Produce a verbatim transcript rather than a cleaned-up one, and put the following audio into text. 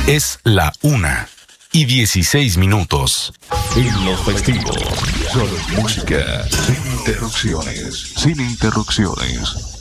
Es la una y dieciséis minutos. En los festivos, solo música, sin interrupciones, sin interrupciones.